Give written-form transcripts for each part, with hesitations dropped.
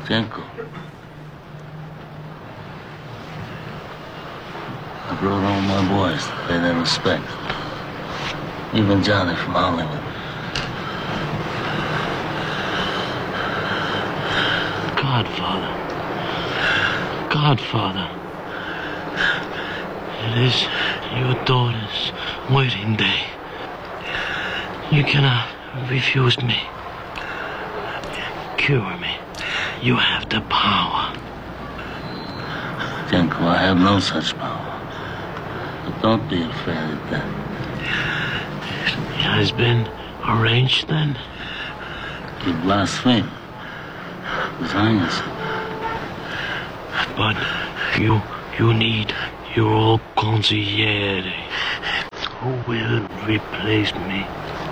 Tenko. I brought all my boys to pay their respect. Even Johnny from Hollywood. Godfather. Godfather. It is your daughter's wedding day. You cannot refuse me. Cure me. You have the power. Tenko, I have no such power. But don't be afraid of that. It has been arranged then? You blaspheme. Resign yourself. But you need your consigliere who will replace me.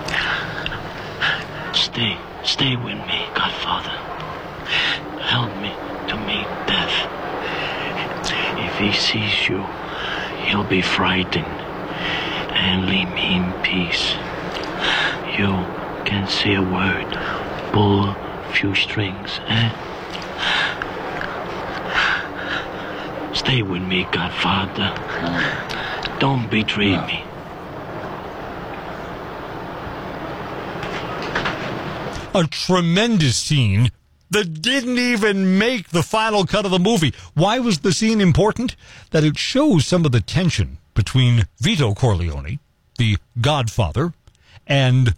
Stay with me, Godfather. Help me to meet death. If he sees you, he'll be frightened and leave me in peace. You can say a word, pull a few strings, eh? Stay with me, Godfather. Don't betray me. A tremendous scene that didn't even make the final cut of the movie. Why was the scene important? That it shows some of the tension between Vito Corleone, the Godfather, and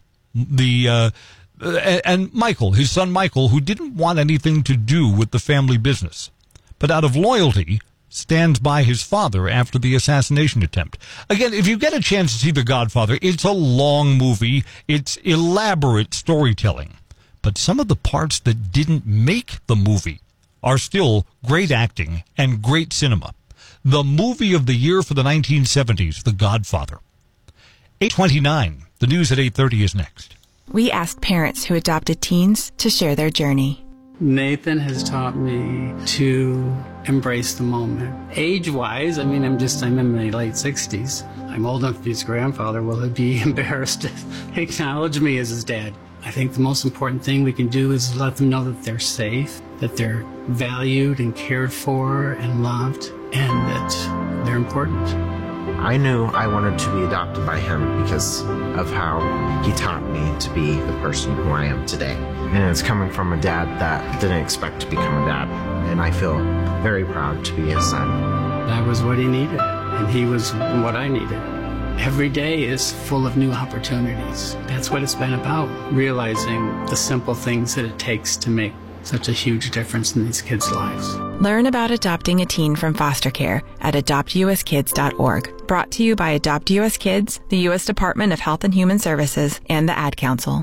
and Michael, his son Michael, who didn't want anything to do with the family business, but out of loyalty stands by his father after the assassination attempt. Again, if you get a chance to see The Godfather, it's a long movie. It's elaborate storytelling. But some of the parts that didn't make the movie are still great acting and great cinema. The movie of the year for the 1970s, The Godfather. 8:29. The news at 8:30 is next. We asked parents who adopted teens to share their journey. Nathan has taught me to embrace the moment. Age-wise, I'm in my late 60s. I'm old enough to be his grandfather. Will he be embarrassed to acknowledge me as his dad? I think the most important thing we can do is let them know that they're safe, that they're valued and cared for and loved, and that they're important. I knew I wanted to be adopted by him because of how he taught me to be the person who I am today. And it's coming from a dad that didn't expect to become a dad. And I feel very proud to be his son. That was what he needed, and he was what I needed. Every day is full of new opportunities. That's what it's been about, realizing the simple things that it takes to make such a huge difference in these kids' lives. Learn about adopting a teen from foster care at adoptuskids.org. Brought to you by Adopt U.S. Kids, the U.S. Department of Health and Human Services, and the Ad Council.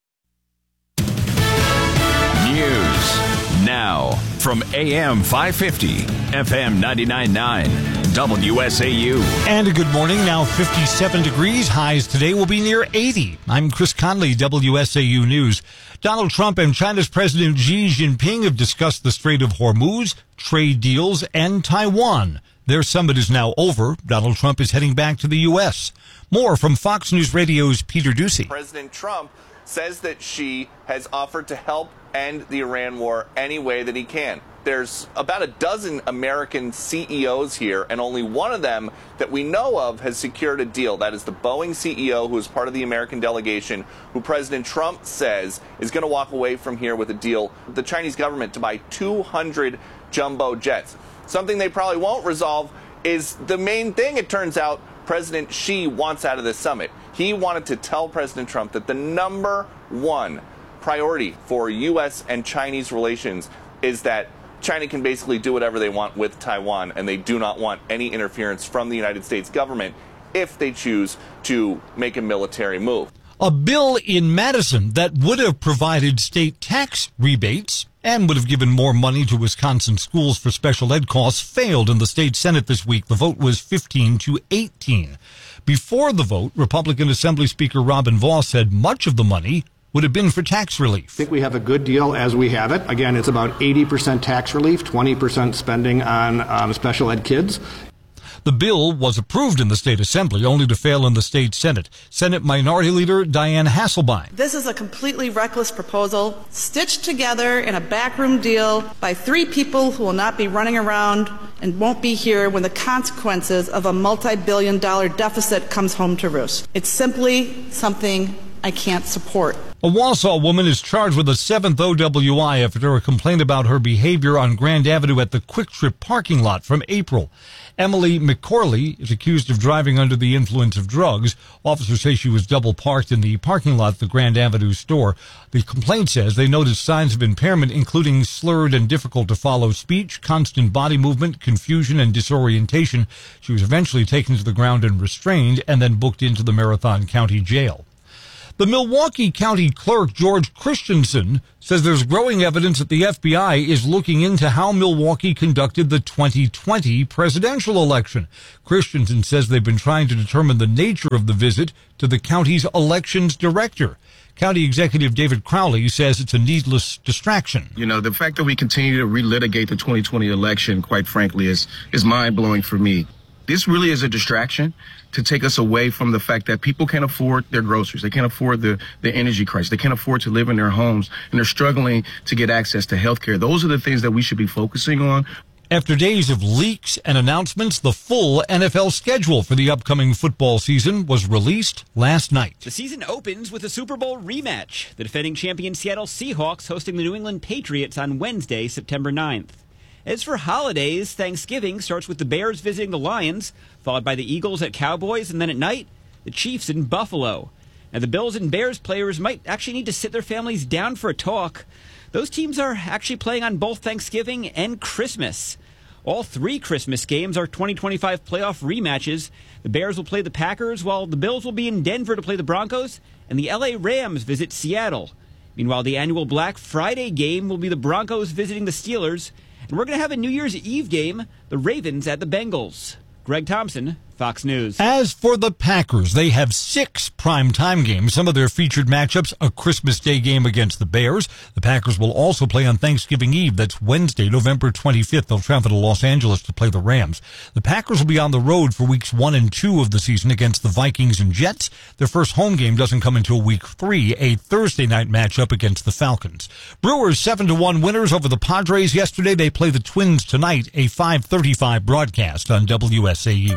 News now from AM 550, FM 99.9, WSAU. And a good morning. Now 57 degrees. Highs today will be near 80. I'm Chris Conley, WSAU News. Donald Trump and China's President Xi Jinping have discussed the Strait of Hormuz, trade deals, and Taiwan. Their summit is now over. Donald Trump is heading back to the U.S. More from Fox News Radio's Peter Ducey. President Trump says that Xi has offered to help end the Iran war any way that he can. There's about a dozen American CEOs here, and only one of them that we know of has secured a deal. That is the Boeing CEO, who is part of the American delegation, who President Trump says is going to walk away from here with a deal with the Chinese government to buy 200 jumbo jets. Something they probably won't resolve is the main thing, it turns out, President Xi wants out of this summit. He wanted to tell President Trump that the number one priority for U.S. and Chinese relations is that China can basically do whatever they want with Taiwan, and they do not want any interference from the United States government if they choose to make a military move. A bill in Madison that would have provided state tax rebates and would have given more money to Wisconsin schools for special ed costs failed in the state Senate this week. The vote was 15-18. Before the vote, Republican Assembly Speaker Robin Vos said much of the money would have been for tax relief. I think we have a good deal as we have it. Again, it's about 80% tax relief, 20% spending on special ed kids. The bill was approved in the state assembly, only to fail in the state Senate. Senate Minority Leader Diane Hasselbein. This is a completely reckless proposal, stitched together in a backroom deal by three people who will not be running around and won't be here when the consequences of a multi-billion-dollar deficit comes home to roost. It's simply something I can't support. A Wausau woman is charged with a 7th OWI after a complaint about her behavior on Grand Avenue at the Quick Trip parking lot from April. Emily McCorley is accused of driving under the influence of drugs. Officers say she was double parked in the parking lot at the Grand Avenue store. The complaint says they noticed signs of impairment, including slurred and difficult to follow speech, constant body movement, confusion, and disorientation. She was eventually taken to the ground and restrained and then booked into the Marathon County Jail. The Milwaukee County Clerk, George Christensen, says there's growing evidence that the FBI is looking into how Milwaukee conducted the 2020 presidential election. Christensen says they've been trying to determine the nature of the visit to the county's elections director. County Executive David Crowley says it's a needless distraction. You know, the fact that we continue to relitigate the 2020 election, quite frankly, is mind-blowing for me. This really is a distraction to take us away from the fact that people can't afford their groceries. They can't afford the energy crisis. They can't afford to live in their homes, and they're struggling to get access to health care. Those are the things that we should be focusing on. After days of leaks and announcements, the full NFL schedule for the upcoming football season was released last night. The season opens with a Super Bowl rematch. The defending champion Seattle Seahawks hosting the New England Patriots on Wednesday, September 9th. As for holidays, Thanksgiving starts with the Bears visiting the Lions, followed by the Eagles at Cowboys, and then at night, the Chiefs in Buffalo. Now, the Bills and Bears players might actually need to sit their families down for a talk. Those teams are actually playing on both Thanksgiving and Christmas. All three Christmas games are 2025 playoff rematches. The Bears will play the Packers, while the Bills will be in Denver to play the Broncos, and the LA Rams visit Seattle. Meanwhile, the annual Black Friday game will be the Broncos visiting the Steelers. And we're going to have a New Year's Eve game, the Ravens at the Bengals. Greg Thompson, Fox News. As for the Packers, they have 6 primetime games. Some of their featured matchups, a Christmas Day game against the Bears. The Packers will also play on Thanksgiving Eve. That's Wednesday, November 25th. They'll travel to Los Angeles to play the Rams. The Packers will be on the road for weeks 1 and 2 of the season against the Vikings and Jets. Their first home game doesn't come until week 3, a Thursday night matchup against the Falcons. Brewers 7-1 winners over the Padres yesterday. They play the Twins tonight, a 5:35 broadcast on WSAU.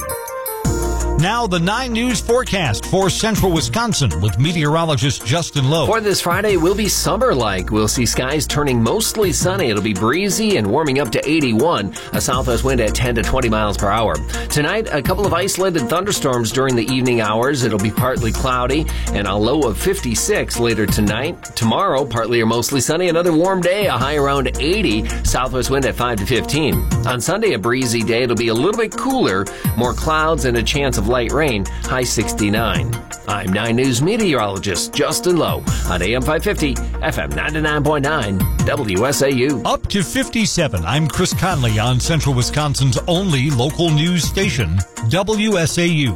Now the 9 News forecast for central Wisconsin with meteorologist Justin Lowe. For this Friday, we'll be summer-like. We'll see skies turning mostly sunny. It'll be breezy and warming up to 81. A southwest wind at 10 to 20 miles per hour. Tonight, a couple of isolated thunderstorms during the evening hours. It'll be partly cloudy and a low of 56 later tonight. Tomorrow, partly or mostly sunny. Another warm day, a high around 80. Southwest wind at 5 to 15. On Sunday, a breezy day. It'll be a little bit cooler. More clouds and a chance of light rain, high 69. I'm 9 News meteorologist Justin Lowe on AM 550, FM 99.9, WSAU. Up to 57. I'm Chris Conley on Central Wisconsin's only local news station, WSAU.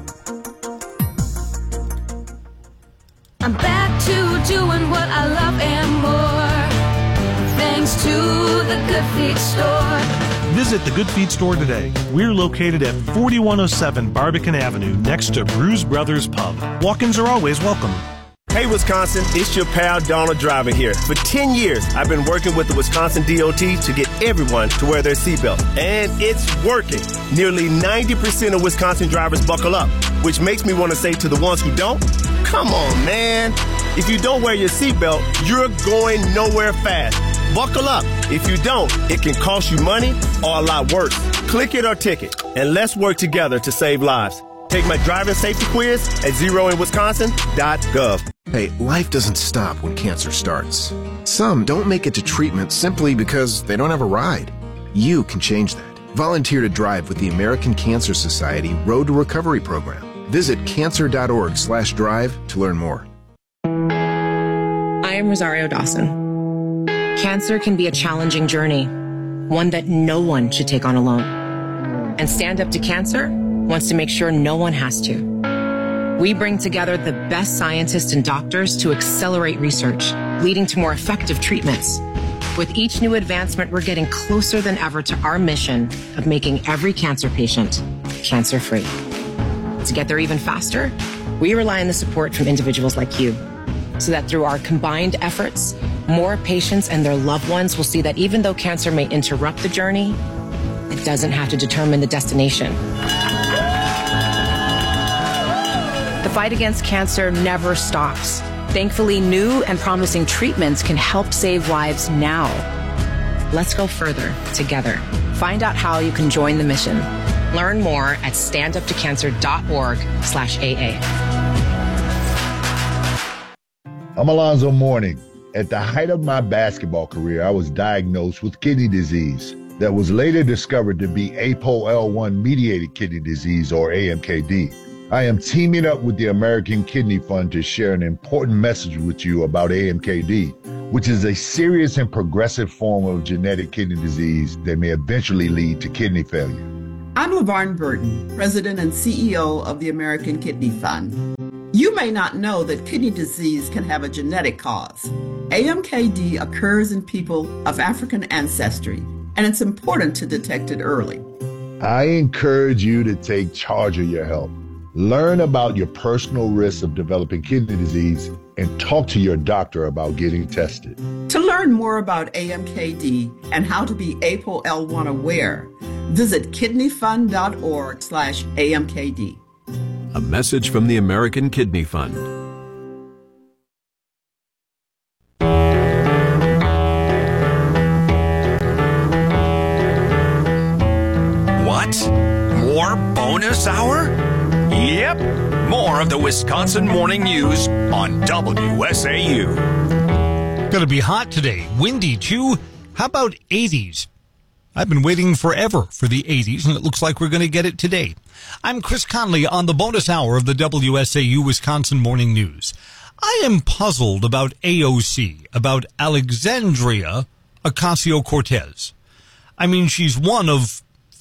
I'm back to doing what I love and more, thanks to the Good Feet Store. Visit the Good Feet Store today. We're located at 4107 Barbican Avenue next to Bruise Brothers Pub. Walk-ins are always welcome. Hey, Wisconsin, it's your pal Donald Driver here. For 10 years, I've been working with the Wisconsin DOT to get everyone to wear their seatbelt. And it's working. Nearly 90% of Wisconsin drivers buckle up, which makes me want to say to the ones who don't, come on, man. If you don't wear your seatbelt, you're going nowhere fast. Buckle up. If you don't, it can cost you money or a lot worse. Click it or ticket, and let's work together to save lives. Take my driving safety quiz at zeroinwisconsin.gov. Hey, life doesn't stop when cancer starts. Some don't make it to treatment simply because they don't have a ride. You can change that. Volunteer to drive with the American Cancer Society Road to Recovery program. Visit cancer.org/drive to learn more. I am Rosario Dawson. Cancer can be a challenging journey, one that no one should take on alone. And Stand Up to Cancer wants to make sure no one has to. We bring together the best scientists and doctors to accelerate research, leading to more effective treatments. With each new advancement, we're getting closer than ever to our mission of making every cancer patient cancer-free. To get there even faster, we rely on the support from individuals like you, so that through our combined efforts, more patients and their loved ones will see that even though cancer may interrupt the journey, it doesn't have to determine the destination. The fight against cancer never stops. Thankfully, new and promising treatments can help save lives now. Let's go further together. Find out how you can join the mission. Learn more at standuptocancer.org/AA. I'm Alonzo Mourning. At the height of my basketball career, I was diagnosed with kidney disease that was later discovered to be APOL1-mediated kidney disease, or AMKD. I am teaming up with the American Kidney Fund to share an important message with you about AMKD, which is a serious and progressive form of genetic kidney disease that may eventually lead to kidney failure. I'm LaVarn Burton, President and CEO of the American Kidney Fund. You may not know that kidney disease can have a genetic cause. AMKD occurs in people of African ancestry, and it's important to detect it early. I encourage you to take charge of your health. Learn about your personal risks of developing kidney disease and talk to your doctor about getting tested. To learn more about AMKD and how to be APOL1 aware, visit kidneyfund.org/AMKD. A message from the American Kidney Fund. What? More bonus hour? Yep, more of the Wisconsin Morning News on WSAU. Gonna be hot today, windy too. How about 80s? I've been waiting forever for the 80s, and it looks like we're going to get it today. I'm Chris Conley on the bonus hour of the WSAU Wisconsin Morning News. I am puzzled about AOC, about Alexandria Ocasio-Cortez. I mean, she's one of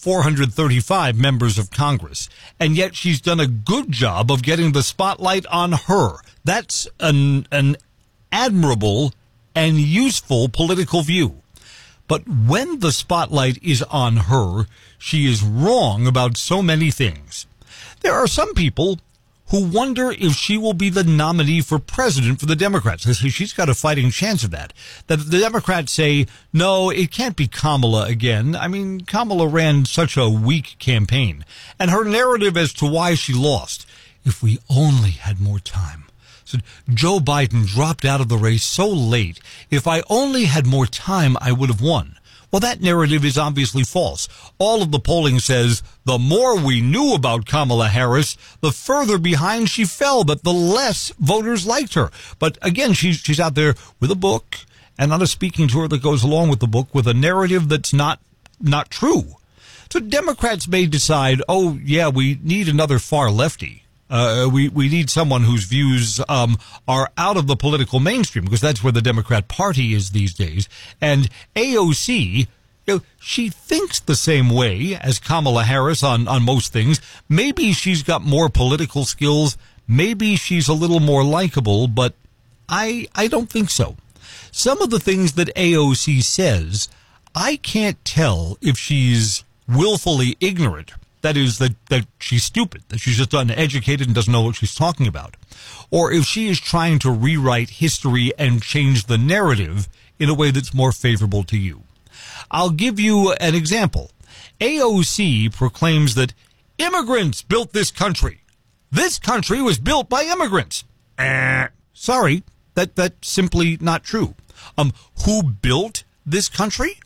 435 members of Congress, and yet she's done a good job of getting the spotlight on her. That's an admirable and useful political view. But when the spotlight is on her, she is wrong about so many things. There are some people who wonder if she will be the nominee for president for the Democrats. They say she's got a fighting chance of that. That the Democrats say, no, it can't be Kamala again. I mean, Kamala ran such a weak campaign. And her narrative as to why she lost, if we only had more time. So Joe Biden dropped out of the race so late. If I only had more time, I would have won. Well, that narrative is obviously false. All of the polling says the more we knew about Kamala Harris, the further behind she fell, but the less voters liked her. But again, she's out there with a book and on a speaking tour that goes along with the book with a narrative that's not true. So Democrats may decide, oh, yeah, we need another far lefty. We need someone whose views are out of the political mainstream, because that's where the Democrat Party is these days. And AOC, she thinks the same way as Kamala Harris on most things. Maybe she's got more political skills. Maybe she's a little more likable, but I don't think so. Some of the things that AOC says, I can't tell if she's willfully ignorant. That is, that she's stupid, that she's just uneducated and doesn't know what she's talking about. Or if she is trying to rewrite history and change the narrative in a way that's more favorable to you. I'll give you an example. AOC proclaims that immigrants built this country. This country was built by immigrants. Sorry, that's simply not true. Who built this country?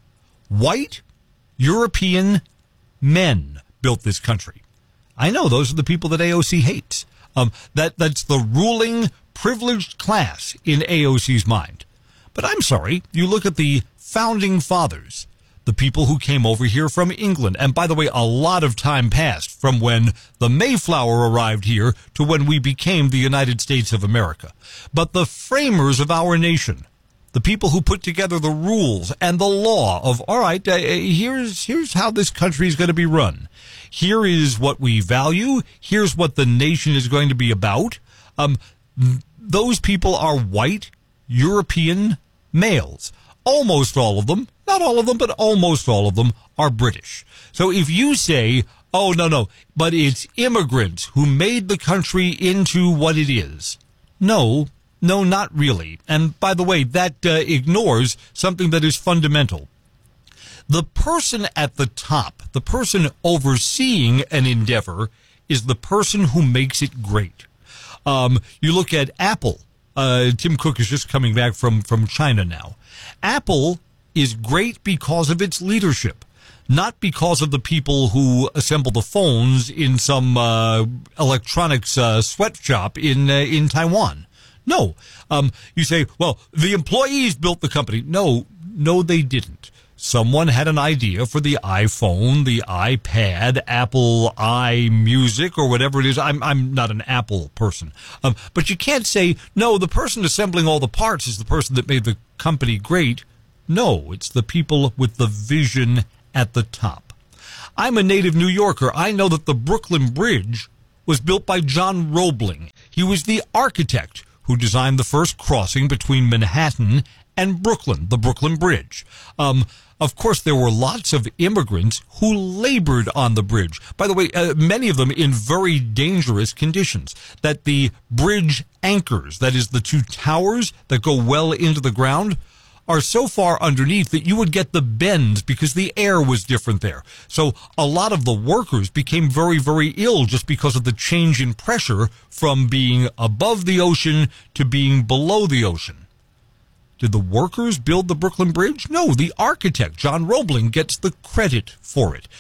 White European men built this country. I know those are the people that AOC hates. That's the ruling privileged class in AOC's mind. But I'm sorry, you look at the founding fathers, the people who came over here from England. And by the way, a lot of time passed from when the Mayflower arrived here to when we became the United States of America. But the framers of our nation, the people who put together the rules and the law of, all right, here's how this country is going to be run. Here is what we value. Here's what the nation is going to be about. Those people are white European males. Almost all of them, not all of them, but almost all of them are British. So if you say, Oh, no. But it's immigrants who made the country into what it is. No, not really. And by the way, that ignores something that is fundamental. The person at the top, the person overseeing an endeavor, is the person who makes it great. You look at Apple. Tim Cook is just coming back from China now. Apple is great because of its leadership, not because of the people who assemble the phones in some electronics sweatshop in Taiwan. No. You say, well, the employees built the company. No, they didn't. Someone had an idea for the iPhone, the iPad, Apple iMusic, or whatever it is. I'm not an Apple person. But you can't say, no, the person assembling all the parts is the person that made the company great. No, it's the people with the vision at the top. I'm a native New Yorker. I know that the Brooklyn Bridge was built by John Roebling. He was the architect who designed the first crossing between Manhattan and Brooklyn, the Brooklyn Bridge. Of course, there were lots of immigrants who labored on the bridge. By the way, many of them in very dangerous conditions. That the bridge anchors, that is the two towers that go well into the ground, are so far underneath that you would get the bends because the air was different there. So a lot of the workers became very, very ill just because of the change in pressure from being above the ocean to being below the ocean. Did the workers build the Brooklyn Bridge? No, the architect, John Roebling, gets the credit for it.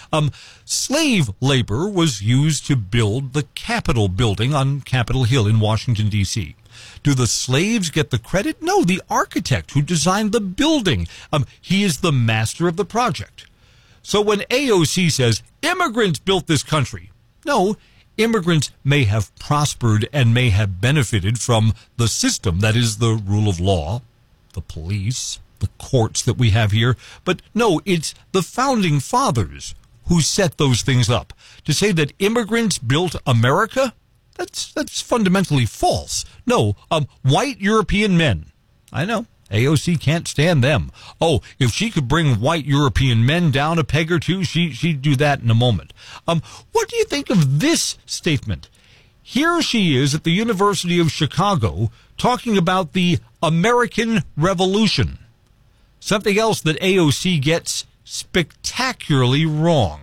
Slave labor was used to build the Capitol building on Capitol Hill in Washington, D.C. Do the slaves get the credit? No, the architect who designed the building. He is the master of the project. So when AOC says, immigrants built this country, no, immigrants may have prospered and may have benefited from the system, that is the rule of law, the police, the courts that we have here. But no, it's the founding fathers who set those things up. To say that immigrants built America, that's fundamentally false. No, white European men. I know, AOC can't stand them. Oh, if she could bring white European men down a peg or two, she'd do that in a moment. What do you think of this statement? Here she is at the University of Chicago talking about the American Revolution. Something else that AOC gets spectacularly wrong.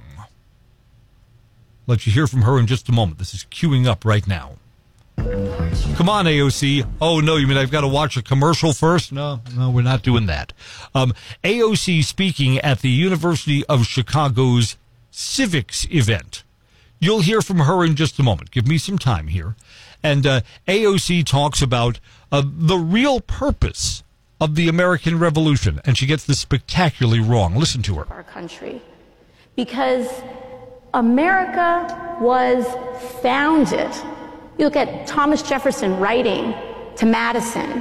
Let you hear from her in just a moment. This is queuing up right now. Come on, AOC. Oh, no, you mean I've got to watch a commercial first? No, we're not doing that. AOC speaking at the University of Chicago's civics event. You'll hear from her in just a moment. Give me some time here. And AOC talks about the real purpose of the American Revolution, and she gets this spectacularly wrong. Listen to her. Our country, because America was founded. You look at Thomas Jefferson writing to Madison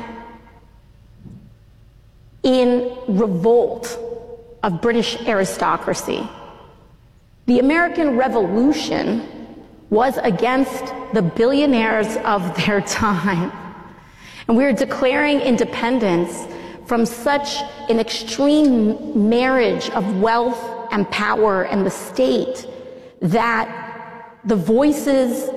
in revolt of British aristocracy. The American Revolution was against the billionaires of their time. And we are declaring independence from such an extreme marriage of wealth and power and the state that the voices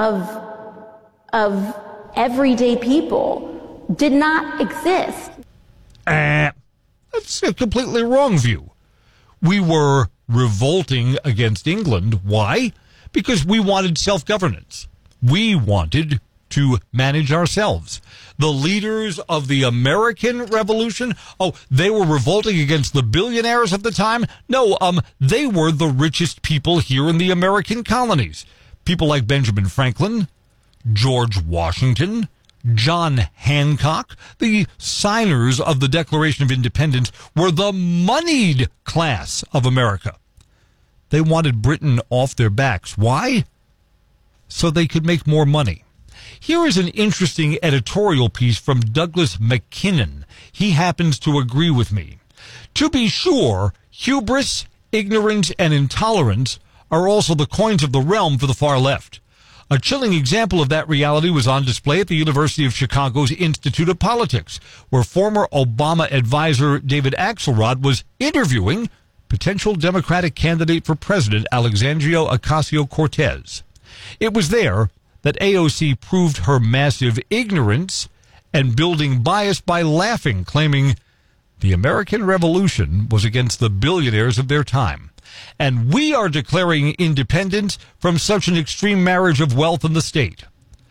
of everyday people did not exist. That's a completely wrong view. We were revolting against England. Why? Because we wanted self-governance. We wanted to manage ourselves. The leaders of the American Revolution, they were revolting against the billionaires of the time? No, they were the richest people here in the American colonies. People like Benjamin Franklin, George Washington, John Hancock, the signers of the Declaration of Independence, were the moneyed class of America. They wanted Britain off their backs. Why? So they could make more money. Here is an interesting editorial piece from Douglas McKinnon. He happens to agree with me. To be sure, hubris, ignorance, and intolerance are also the coins of the realm for the far left. A chilling example of that reality was on display at the University of Chicago's Institute of Politics, where former Obama advisor David Axelrod was interviewing potential Democratic candidate for president Alexandria Ocasio-Cortez. It was there that AOC proved her massive ignorance and building bias by laughing, claiming the American Revolution was against the billionaires of their time. And we are declaring independence from such an extreme marriage of wealth in the state.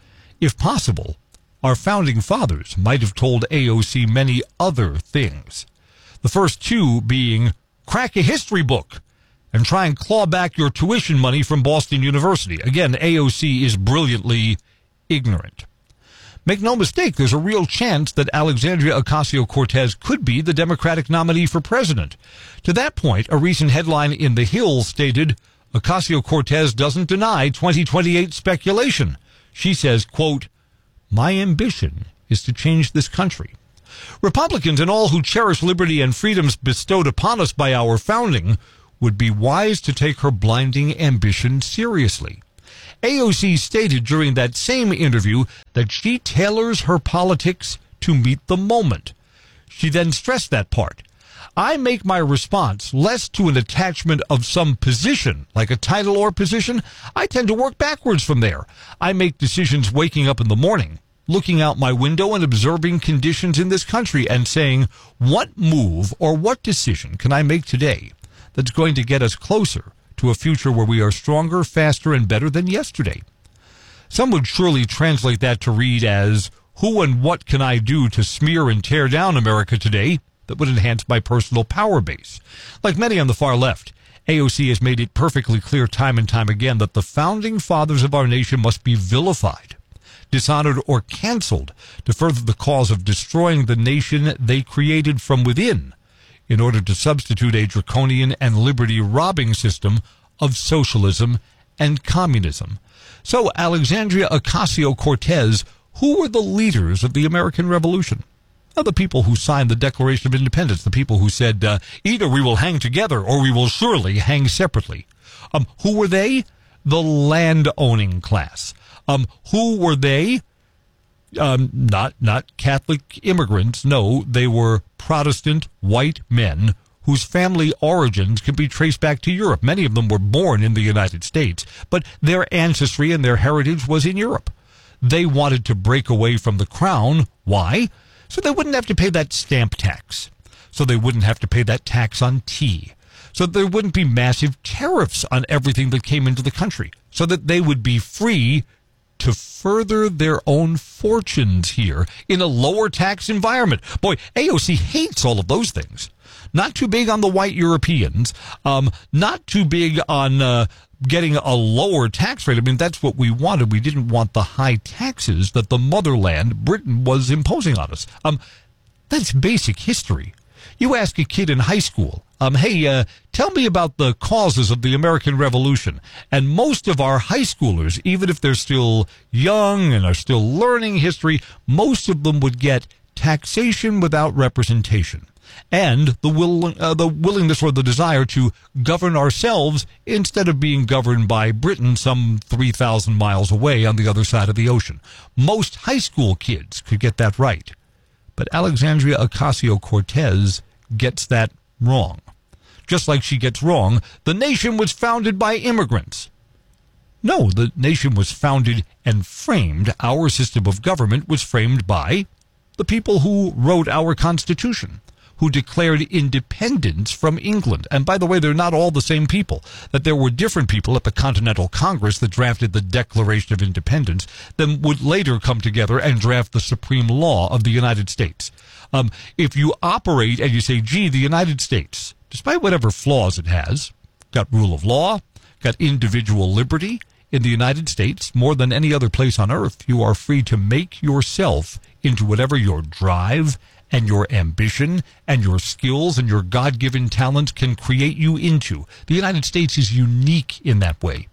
If possible, our founding fathers might have told AOC many other things. The first two being crack a history book and try and claw back your tuition money from Boston University. Again, AOC is brilliantly ignorant. Make no mistake, there's a real chance that Alexandria Ocasio-Cortez could be the Democratic nominee for president. To that point, a recent headline in The Hill stated, Ocasio-Cortez doesn't deny 2028 speculation. She says, quote, my ambition is to change this country. Republicans and all who cherish liberty and freedoms bestowed upon us by our founding would be wise to take her blinding ambition seriously. AOC stated during that same interview that she tailors her politics to meet the moment. She then stressed that part. I make my response less to an attachment of some position, like a title or position. I tend to work backwards from there. I make decisions waking up in the morning, looking out my window and observing conditions in this country and saying, what move or what decision can I make today that's going to get us closer to a future where we are stronger, faster, and better than yesterday? Some would surely translate that to read as, who and what can I do to smear and tear down America today that would enhance my personal power base? Like many on the far left, AOC has made it perfectly clear time and time again that the founding fathers of our nation must be vilified, dishonored, or canceled to further the cause of destroying the nation they created from within, in order to substitute a draconian and liberty-robbing system of socialism and communism. So, Alexandria Ocasio-Cortez, who were the leaders of the American Revolution? Now, the people who signed the Declaration of Independence, the people who said, either we will hang together or we will surely hang separately. Who were they? The land-owning class. Who were they? Not Catholic immigrants. No, they were Protestant white men whose family origins can be traced back to Europe. Many of them were born in the United States, but their ancestry and their heritage was in Europe. They wanted to break away from the crown. Why? So they wouldn't have to pay that stamp tax. So they wouldn't have to pay that tax on tea. So there wouldn't be massive tariffs on everything that came into the country. So that they would be free to further their own fortunes here in a lower tax environment. Boy, AOC hates all of those things. Not too big on the white Europeans, not too big on getting a lower tax rate. I mean, that's what we wanted. We didn't want the high taxes that the motherland, Britain, was imposing on us. That's basic history. You ask a kid in high school, hey, tell me about the causes of the American Revolution. And most of our high schoolers, even if they're still young and are still learning history, most of them would get taxation without representation and the willingness or the desire to govern ourselves instead of being governed by Britain some 3,000 miles away on the other side of the ocean. Most high school kids could get that right. But Alexandria Ocasio-Cortez gets that wrong. Just like she gets wrong, the nation was founded by immigrants. No, the nation was founded and framed. Our system of government was framed by the people who wrote our Constitution, who declared independence from England. And by the way, they're not all the same people. That there were different people at the Continental Congress that drafted the Declaration of Independence that would later come together and draft the supreme law of the United States. If you operate and you say, gee, the United States, despite whatever flaws it has, got rule of law, got individual liberty, in the United States, more than any other place on earth, you are free to make yourself into whatever your drive and your ambition and your skills and your God-given talents can create you into. The United States is unique in that way.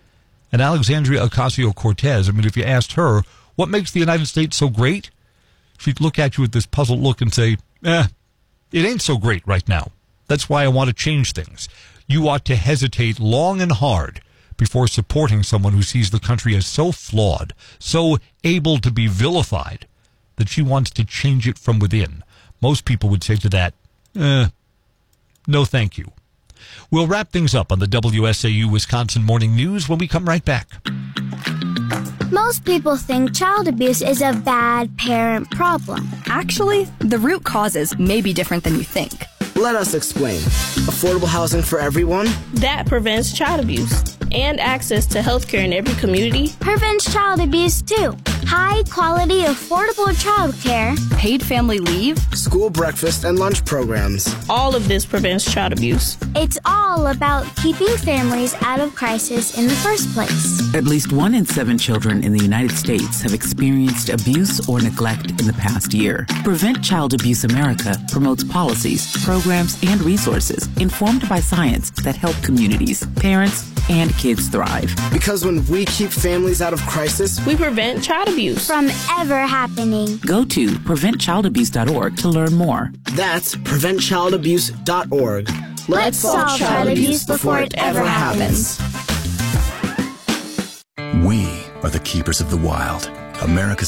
And Alexandria Ocasio-Cortez, I mean, if you asked her, what makes the United States so great? She'd look at you with this puzzled look and say, it ain't so great right now. That's why I want to change things. You ought to hesitate long and hard before supporting someone who sees the country as so flawed, so able to be vilified, that she wants to change it from within. Most people would say to that, no thank you. We'll wrap things up on the WSAU Wisconsin Morning News when we come right back. Most people think child abuse is a bad parent problem. Actually, the root causes may be different than you think. Let us explain. Affordable housing for everyone? That prevents child abuse. And access to health care in every community. Prevents child abuse, too. High quality, affordable child care. Paid family leave. School breakfast and lunch programs. All of this prevents child abuse. It's all about keeping families out of crisis in the first place. At least 1 in 7 children in the United States have experienced abuse or neglect in the past year. Prevent Child Abuse America promotes policies, programs, and resources informed by science that help communities, parents, and kids thrive. Because when we keep families out of crisis, we prevent child abuse from ever happening. Go to preventchildabuse.org to learn more. That's preventchildabuse.org. Let's solve child abuse before it ever happens. We are the keepers of the wild. America's